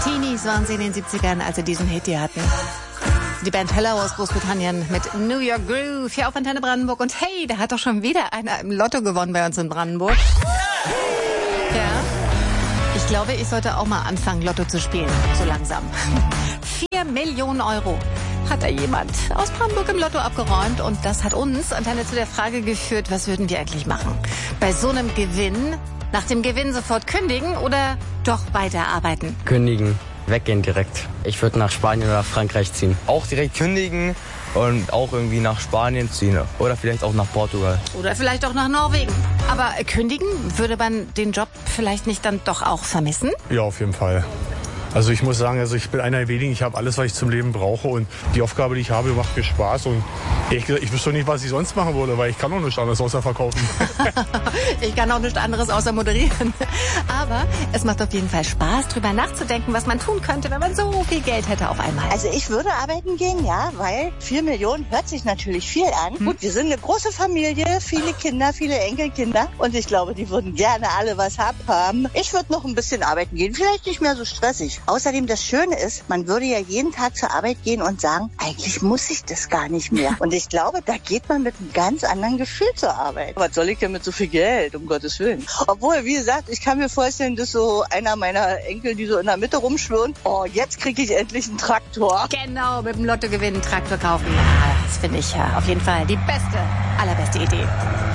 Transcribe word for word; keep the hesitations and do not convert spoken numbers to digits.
Teenies waren sie in den siebzigern, als sie diesen Hit hier hatten. Die Band Hello aus Großbritannien mit New York Groove hier auf Antenne Brandenburg. Und hey, da hat doch schon wieder einer im Lotto gewonnen bei uns in Brandenburg. Ja, ich glaube, ich sollte auch mal anfangen, Lotto zu spielen, so langsam. Vier Millionen Euro hat da jemand aus Brandenburg im Lotto abgeräumt. Und das hat uns, Antenne, zu der Frage geführt, was würden wir eigentlich machen? Bei so einem Gewinn, nach dem Gewinn sofort kündigen oder doch weiterarbeiten? Kündigen. Weggehen direkt. Ich würde nach Spanien oder Frankreich ziehen. Auch direkt kündigen und auch irgendwie nach Spanien ziehen. Oder vielleicht auch nach Portugal. Oder vielleicht auch nach Norwegen. Aber kündigen, würde man den Job vielleicht nicht dann doch auch vermissen? Ja, auf jeden Fall. Also ich muss sagen, also ich bin einer der wenigen, ich habe alles, was ich zum Leben brauche und die Aufgabe, die ich habe, macht mir Spaß und ich, ich wüsste nicht, was ich sonst machen würde, weil ich kann auch nichts anderes außer verkaufen. Ich kann auch nichts anderes außer moderieren. Aber es macht auf jeden Fall Spaß, drüber nachzudenken, was man tun könnte, wenn man so viel Geld hätte auf einmal. Also ich würde arbeiten gehen, ja, weil vier Millionen hört sich natürlich viel an. Hm. Gut, wir sind eine große Familie, viele Kinder, viele Enkelkinder und ich glaube, die würden gerne alle was haben. Ich würde noch ein bisschen arbeiten gehen, vielleicht nicht mehr so stressig. Außerdem das Schöne ist, man würde ja jeden Tag zur Arbeit gehen und sagen, eigentlich muss ich das gar nicht mehr. Und ich glaube, da geht man mit einem ganz anderen Gefühl zur Arbeit. Was soll ich denn mit so viel Geld, um Gottes Willen? Obwohl, wie gesagt, ich kann mir vorstellen, dass so einer meiner Enkel, die so in der Mitte rumschwirren, oh, jetzt kriege ich endlich einen Traktor. Genau, mit dem Lottogewinn einen Traktor kaufen. Ja, das finde ich ja auf jeden Fall die beste, allerbeste Idee.